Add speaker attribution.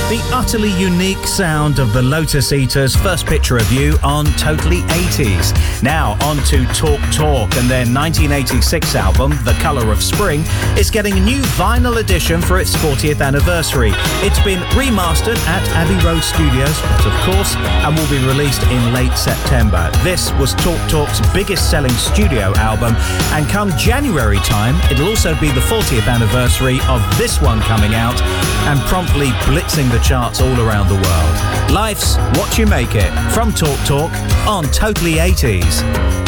Speaker 1: The utterly unique sound of the Lotus Eaters' first picture of you on Totally 80s. Now on to Talk Talk, and their 1986 album, The Colour of Spring, is getting a new vinyl edition for its 40th anniversary. It's been remastered at Abbey Road Studios, but of course, and will be released in late September. This was Talk Talk's biggest selling studio album, and come January time, it'll also be the 40th anniversary of this one coming out and promptly blitzing the charts all around the world. Life's what you make it, from Talk Talk on Totally 80s.